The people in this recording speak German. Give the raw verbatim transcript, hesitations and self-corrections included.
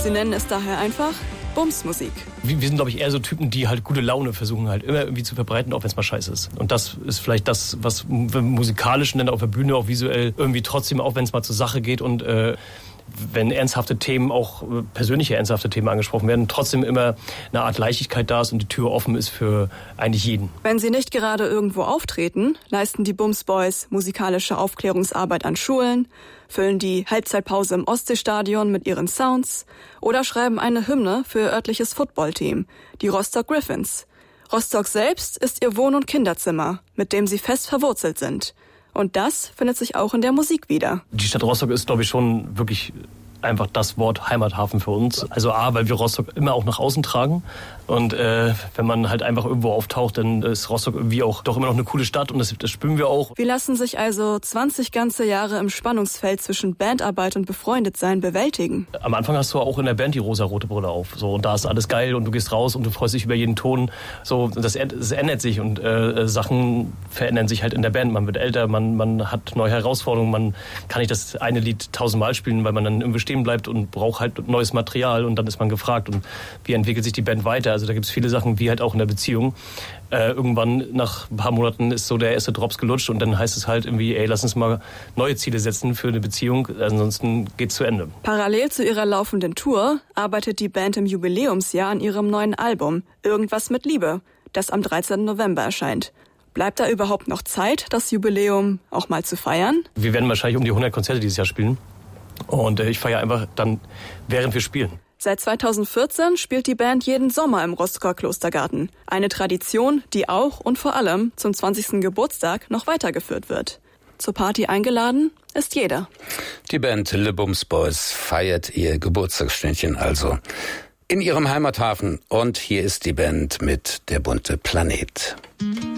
Sie nennen es daher einfach Bumsmusik. Wir sind, glaube ich, eher so Typen, die halt gute Laune versuchen halt immer irgendwie zu verbreiten, auch wenn es mal scheiße ist. Und das ist vielleicht das, was musikalisch und dann auf der Bühne auch visuell irgendwie trotzdem, auch wenn es mal zur Sache geht und äh, wenn ernsthafte Themen, auch persönliche ernsthafte Themen angesprochen werden, trotzdem immer eine Art Leichtigkeit da ist und die Tür offen ist für eigentlich jeden. Wenn sie nicht gerade irgendwo auftreten, leisten die Bums Boys musikalische Aufklärungsarbeit an Schulen, füllen die Halbzeitpause im Ostseestadion mit ihren Sounds oder schreiben eine Hymne für ihr örtliches Footballteam, die Rostock Griffins. Rostock selbst ist ihr Wohn- und Kinderzimmer, mit dem sie fest verwurzelt sind. Und das findet sich auch in der Musik wieder. Die Stadt Rostock ist, glaube ich, schon wirklich einfach das Wort Heimathafen für uns. Also A, weil wir Rostock immer auch nach außen tragen. Und äh, wenn man halt einfach irgendwo auftaucht, dann ist Rostock irgendwie auch doch immer noch eine coole Stadt und das, das spüren wir auch. Wie lassen sich also zwanzig ganze Jahre im Spannungsfeld zwischen Bandarbeit und Befreundetsein bewältigen? Am Anfang hast du auch in der Band die rosa-rote Brille auf. So, und da ist alles geil und du gehst raus und du freust dich über jeden Ton. So, das, das ändert sich und äh, Sachen verändern sich halt in der Band. Man wird älter, man, man hat neue Herausforderungen, man kann nicht das eine Lied tausendmal spielen, weil man dann irgendwie stehen bleibt und braucht halt neues Material und dann ist man gefragt. Und wie entwickelt sich die Band weiter? Also da gibt es viele Sachen, wie halt auch in der Beziehung. Äh, irgendwann nach ein paar Monaten ist so der erste Drops gelutscht und dann heißt es halt irgendwie, ey, lass uns mal neue Ziele setzen für eine Beziehung, ansonsten geht's zu Ende. Parallel zu ihrer laufenden Tour arbeitet die Band im Jubiläumsjahr an ihrem neuen Album Irgendwas mit Liebe, das am dreizehnten November erscheint. Bleibt da überhaupt noch Zeit, das Jubiläum auch mal zu feiern? Wir werden wahrscheinlich um die hundert Konzerte dieses Jahr spielen und äh, ich feiere einfach dann, während wir spielen. Seit zweitausendvierzehn spielt die Band jeden Sommer im Rostocker Klostergarten. Eine Tradition, die auch und vor allem zum zwanzigsten Geburtstag noch weitergeführt wird. Zur Party eingeladen ist jeder. Die Band Le Bums Boys feiert ihr Geburtstagsstündchen also in ihrem Heimathafen. Und hier ist die Band mit Der bunte Planet. Mhm.